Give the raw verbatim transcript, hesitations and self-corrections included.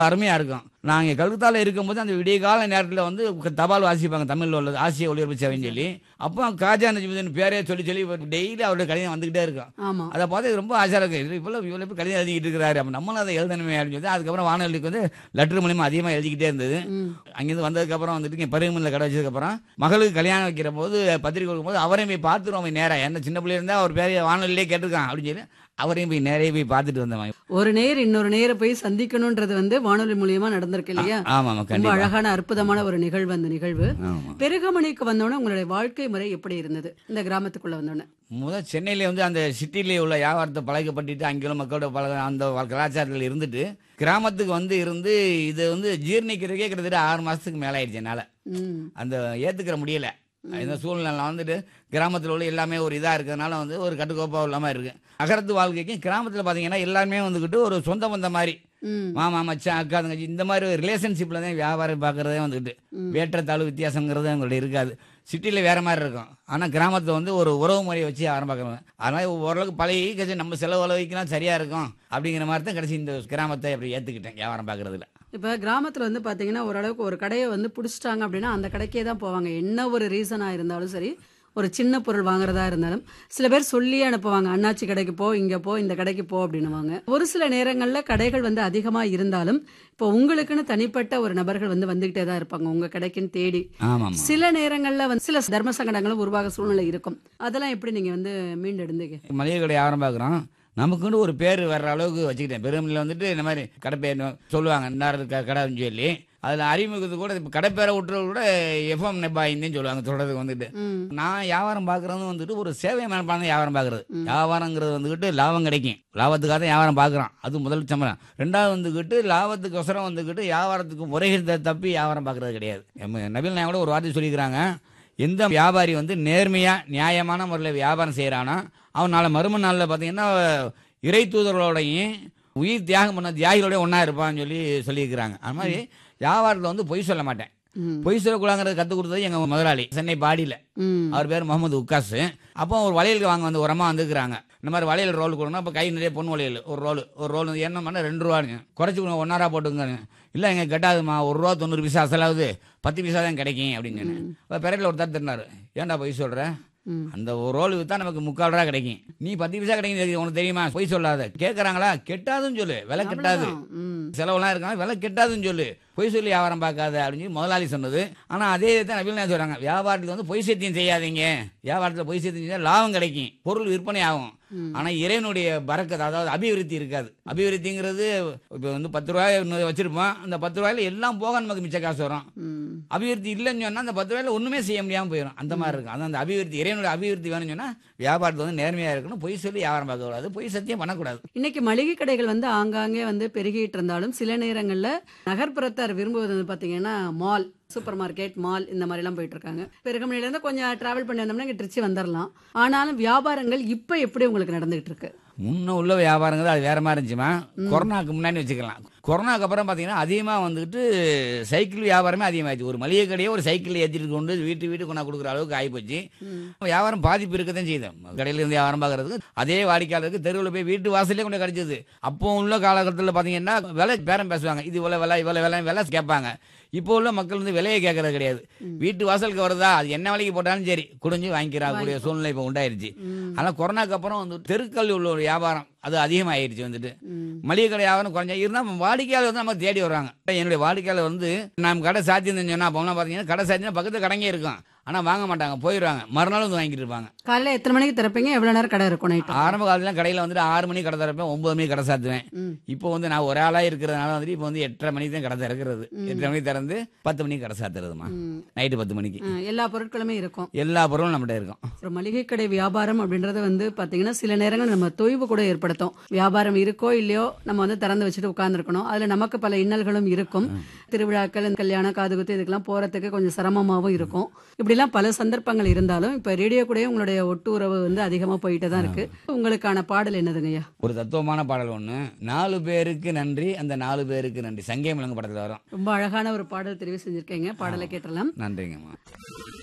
அருமையா இருக்கும். நாங்க கல்கத்தால இருக்கும்போது அந்த விடிய கால நேரத்துல வந்து தபால் வாசிப்பாங்க, தமிழ்ல உள்ளது ஆசிய ஒளிபரப்பு சேவைன்னு சொல்லி. அப்போ காஜா நஜ்முதீன் பேரே சொல்லி சொல்லி டெய்லி அவருடைய கடிதம் வந்துகிட்டே இருக்கும். ஆமா. அதை பார்த்து ரொம்ப ஆசையா இருக்கு, இவ்வளவு இவ்வளவு பேர் கடிதம் எழுதிக்கிட்டு இருக்கிறாரு, அப்ப நம்மளும் அதை எழுதணுமே அப்படின்னு சொல்லி அதுக்கப்புறம் வானொலிக்கு வந்து லெட்டர் மூலியமா அதிகமா எழுதிக்கிட்டே இருந்தது. அங்கிருந்து வந்ததுக்கு அப்புறம் வந்துட்டு பருவமில்ல கடை வச்சதுக்கு அப்புறம் மகளுக்கு கல்யாணம் வைக்கிற போது பத்திரிக்கை கொடுக்கும் போது அவரையும் போய் பார்த்துருவோம் நேரா, என்ன சின்ன பிள்ளை இருந்தா அவர் பேரைய வானொலியிலே கேட்டிருக்கான் அப்படின்னு சொல்லி அவரையும் போய் நேரே போய் பார்த்துட்டு வந்தேன். ஒரு நேர் இன்னொரு நேர போய் சந்திக்கணும்ன்றது வந்து வானொலி மூலியமா நடந்திருக்கு இல்லையா? ஆமா, ரொம்ப அழகான அற்புதமான ஒரு நிகழ்வு அந்த நிகழ்வு. பெருகமணிக்கு வந்தோடனே உங்களுடைய வாழ்க்கை முறை எப்படி இருந்தது இந்த கிராமத்துக்குள்ள வந்தோடனே? முதல் சென்னையில வந்து அந்த சிட்டிலே உள்ள வியாபாரத்தை பழக்கப்பட்டுட்டு அங்கே மக்களோட பழக அந்த கலாச்சாரத்தில் இருந்துட்டு கிராமத்துக்கு வந்து இருந்து இது வந்து ஜீர்ணிக்கிறதுக்கே கிட்டத்தட்ட ஆறு மாசத்துக்கு மேல ஆயிடுச்சு என்னால. அந்த ஏத்துக்கிற முடியல இந்த சூழ்நிலை வந்துட்டு கிராமத்தில் உள்ள எல்லாமே ஒரு இதாக இருக்கிறதுனால வந்து ஒரு கட்டுக்கோப்பாக இல்லாமல் இருக்கு. நகரத்து வாழ்க்கைக்கும் கிராமத்தில் பார்த்தீங்கன்னா எல்லாருமே வந்துக்கிட்டு ஒரு சொந்த பந்த மாதிரி மாமா மச்சான் அக்கா தங்கச்சி இந்த மாதிரி ஒரு ரிலேஷன்ஷிப்பில் தான் வியாபாரம் பார்க்குறதே வந்துக்கிட்டு வேற்றத்தாழ்வு வித்தியாசங்கிறது அவங்கள்ட்ட இருக்காது. சிட்டியில் வேறு மாதிரி இருக்கும், ஆனால் கிராமத்தில் வந்து ஒரு உறவு முறையை வச்சு வியாபாரம் பார்க்குறோம். அதனால் ஓரளவுக்கு பழகி கட்சி நம்ம செலவு அளவுக்குலாம் சரியாக இருக்கும் அப்படிங்கிற மாதிரி தான் கடைசி இந்த கிராமத்தை அப்படி ஏற்றுக்கிட்டேன் வியாபாரம் பார்க்குறதுல. இப்போ கிராமத்தில் வந்து பார்த்தீங்கன்னா ஓரளவுக்கு ஒரு கடையை வந்து பிடிச்சிட்டாங்க அப்படின்னா அந்த கடைக்கே தான் போவாங்க. என்ன ஒரு ரீசனாக இருந்தாலும் சரி, ஒரு சின்ன பொருள் வாங்குறதா இருந்தாலும் சில பேர் சொல்லியே அனுப்புவாங்க, அண்ணாச்சி கடைக்கு போ, இங்கே போ, இந்த கடைக்கு போ அப்படின்னுவாங்க. ஒரு சில நேரங்களில் கடைகள் வந்து அதிகமாக இருந்தாலும் இப்போ உங்களுக்குன்னு தனிப்பட்ட ஒரு நபர்கள் வந்து வந்துகிட்டே தான் இருப்பாங்க உங்க கடைக்குன்னு தேடி. சில நேரங்களில் வந்து சில தர்ம சங்கடங்களும் உருவாக சூழ்நிலை இருக்கும். அதெல்லாம் எப்படி நீங்கள் வந்து மீண்டெடுந்தீங்க? மளிகை கடை ஆரம்பிக்கிறோம், நமக்குன்னு ஒரு பேர் வர்ற அளவுக்கு வச்சுக்கிட்டேன். பெருமில்ல வந்துட்டு இந்த மாதிரி கடை பேர் சொல்லுவாங்க, இந்த கடைன்னு சொல்லி அதில் அறிமுகத்து கூட இப்போ கடை பேரை விட்டுறது கூட எஃப்எம் நெப்பாயின்னு சொல்லுவாங்க சொல்றதுக்கு வந்துட்டு. நான் வியாபாரம் பார்க்குறது வந்துட்டு ஒரு சேவை மேற்பாடு வியாபாரம் பார்க்குறது. வியாபாரங்கிறது வந்துக்கிட்டு லாபம் கிடைக்கும், லாபத்துக்காக தான் வியாபாரம் பார்க்குறோம், அது முதல் சம்பளம். ரெண்டாவது வந்துக்கிட்டு லாபத்துக்கொசரம் வந்துக்கிட்டு வியாபாரத்துக்கு முறைகளை தப்பி வியாபாரம் பார்க்குறது கிடையாது. நபில் நாயகம் கூட ஒரு வார்த்தை சொல்லிக்கிறாங்க, எந்த வியாபாரி வந்து நேர்மையாக நியாயமான முறையில் வியாபாரம் செய்கிறானோ அவன் நாளை மறும நாளில் பார்த்தீங்கன்னா இறை தூதர்களோடையும் உயிர் தியாகம் பண்ண தியாகிகளோடய ஒன்றா இருப்பான்னு சொல்லி சொல்லியிருக்கிறாங்க. அது மாதிரி வியாபாரத்தில் வந்து பொய் சொல்ல மாட்டேன். பொய் சொல்லக்கூடாங்கிறத கற்றுக் கொடுத்தது எங்கள் முதலாளி சென்னை பாடியில், அவர் பேர் முகமது உக்காஸ். அப்போ ஒரு வளையலுக்கு வாங்க வந்து உரமாக வந்துருக்குறாங்க, இந்த மாதிரி வளையல் ரோல் கொடுக்கணும். அப்போ கை நிறைய பொண்ணு வளையல் ஒரு ரோல் ஒரு ரோல் என்ன பண்ண ரெண்டு ரூபான்னு குறைச்சி கொடுங்க, ஒன்னாரா போட்டுங்க. இல்லை எங்க கெட்டாதுமா, ஒரு ரூபா தொண்ணூறு பைசா அசலாவது, பத்து பைசா தான் கிடைக்கும் அப்படின்னு சொன்னேன். இப்போ பிறகு ஒருத்தர் தின்னாரு, ஏன்டா பொய் சொல்கிற, அந்த ஒரு ரோல் விற்றா நமக்கு முக்கால் ரூபா கிடைக்கும், நீ பத்து பைசா கிடைக்கும் உனக்கு தெரியுமா, பொய் சொல்லாத. கேட்குறாங்களா, கெட்டாதுன்னு சொல்லு, விலை கெட்டாது, செலவுலாம் இருக்காங்க, விலை கெட்டாதுன்னு சொல்லு, பொய் சொல்லி வியாபாரம் பார்க்காத அப்படின்னு சொல்லி முதலாளி சொன்னது. ஆனால் அதே தான் நபில் நாயகம் சொல்கிறாங்க, வியாபாரத்தில் வந்து பொய் சத்தியம் செய்யாதீங்க, வியாபாரத்தில் பொய் சத்தியம் செஞ்சால் லாபம் கிடைக்கும், பொருள் விற்பனை ஆகும். ஆனால் இறைவனுடைய பரக்கத், அதாவது அபிவிருத்தி இருக்காது. அபிவிருத்திங்கிறது இப்போ வந்து பத்து ரூபாய் வச்சிருப்போம், அந்த பத்து ரூபாயில எல்லாம் போக நமக்கு மிச்ச காசு வரும். அபிவிருத்தி இல்லைன்னு சொன்னால் அந்த பத்து ரூபாயில ஒன்றுமே செய்ய முடியாமல் போயிடும், அந்த மாதிரி இருக்கும். அதான் அந்த அபிவிருத்தி, இறைவனுடைய அபிவிருத்தி வேணும்னு சொன்னால் வியாபாரத்தில் வந்து நேர்மையாக இருக்கணும், பொய் சொல்லி வியாபாரம் பார்க்கக்கூடாது, பொய் சத்தியம் பண்ணக்கூடாது. இன்னைக்கு மளிகை கடைகள் வந்து ஆங்காங்கே வந்து பெருகிட்டு இருந்தாலும் சில நேரங்களில் நகர்ப்புறத்தார் விரும்புவது வந்து பார்த்தீங்கன்னா மால், சூப்பர் மார்க்கெட், மால் இந்த மாதிரிலாம் போயிட்டு இருக்காங்க. பெருகமணிலேருந்து கொஞ்சம் டிராவல் பண்ணி வந்தோம்னா இங்கே திருச்சி வந்துடலாம். ஆனாலும் வியாபாரங்கள் இப்போ எப்படி உங்களுக்கு நடந்துகிட்டு இருக்கு? முன்ன உள்ள வியாபாரங்கள் அது வேற மாதிரி இருந்துச்சுமா, கொரோனாக்கு முன்னாடி வச்சுக்கலாம். கொரோனாக்கு அப்புறம் பார்த்தீங்கன்னா அதிகமாக வந்துட்டு சைக்கிள் வியாபாரமே அதிகமாகிடுச்சு. ஒரு மளிகை கடையே ஒரு சைக்கிள் ஏற்றிட்டு கொண்டு வீட்டு வீட்டு கொண்டா கொடுக்குற அளவுக்கு ஆகிப்போச்சு. வியாபாரம் பாதிப்பு இருக்கதான் செய்யுது. கடையில் இருந்து வியாபாரம் பார்க்கறதுக்கு அதே வாடிக்கையாளருக்கு தெருவில் போய் வீட்டு வாசலே கொண்டு கிடைச்சது. அப்போ உள்ள காலகட்டத்தில் பார்த்தீங்கன்னா விலை பேரம் பேசுவாங்க, இது இவ்வளோ விலை இவ்வளோ விலை விலை கேட்பாங்க. இப்போ உள்ள மக்கள் வந்து விலையை கேட்கறது கிடையாது, வீட்டு வாசலுக்கு வருதா அது என்ன விலைக்கு போட்டாலும் சரி குடிஞ்சு வாங்கிக்கிறாக்கூடிய சூழ்நிலை இப்போ உண்டாயிருச்சு. ஆனால் கொரோனாக்கு அப்புறம் வந்து தெருக்கள் உள்ள ஒரு வியாபாரம் அது அதிகமாகிடுச்சு. வந்துட்டு மளிகை கடை வியாபாரம் குறைஞ்சா இருந்தால் வாடிக்கையாளர் வந்து நம்ம தேடி வர்றாங்க. என்னுடைய வாடிக்கையாளர் வந்து நம்ம கடை சாத்தியம் சொன்னால் அப்போலாம் பார்த்தீங்கன்னா கடை சாத்தியம் பக்கத்து கடைங்க இருக்கும், ஆனால் வாங்க மாட்டாங்க, போயிடுவாங்க, மறுநாள் வந்து வாங்கிட்டு இருப்பாங்க. காலையில் எத்தனை மணிக்கு திறப்பீங்க, எவ்வளோ நேரம் கடை இருக்கும்? நைட்டு ஆரம்ப காலத்துல கடையில் வந்துட்டு ஆறு மணிக்கு கடை திறப்பேன், ஒன்பது மணிக்கு கடை சாத்துவேன். இப்போ வந்து நான் ஒரு ஆளாக இருக்கிறதுனால வந்துட்டு இப்போ வந்து எட்டரை மணிக்கு தான் கடை திறக்கிறது, எட்டரை மணிக்கு திறந்து பத்து மணிக்கு கடை சாத்துறதுமா, நைட்டு பத்து மணிக்கு எல்லா பொருட்களுமே இருக்கும், எல்லா பொருளும் நம்மகிட்ட இருக்கும். ஒரு மளிகை கடை வியாபாரம் அப்படின்றது வந்து பார்த்தீங்கன்னா சில நேரங்கள் நம்ம தொய்வு கூட ஏற்படுத்தும். வியாபாரம் இருக்கோ இல்லையோ நம்ம வந்து திறந்து வச்சுட்டு உட்கார்ந்துருக்கணும், அதில் நமக்கு பல இன்னல்களும் இருக்கும். திருவிழாக்கள், கல்யாணம், காதுகுத்து இதுக்கெல்லாம் போகிறதுக்கு கொஞ்சம் சிரமமாகவும் இருக்கும். இப்படிலாம் பல சந்தர்ப்பங்கள் இருந்தாலும் இப்போ ரேடியோ கூட உங்களுடைய ஒட்டு உறவு வந்து அதிகமாக போயிட்டு தான் இருக்கு. உங்களுக்கான பாடல் என்னதுங்கய்யா? ஒரு தத்துவமான பாடல் ஒன்று, நாலு பேருக்கு நன்றி அந்த நாலு பேருக்கு நன்றி, சங்கே மிளங்கு படத்தில் வரும். ரொம்ப அழகான ஒரு பாடல் தெரிவு செஞ்சிருக்கீங்க, பாடலை கேட்டலாம். நன்றிங்கம்மா.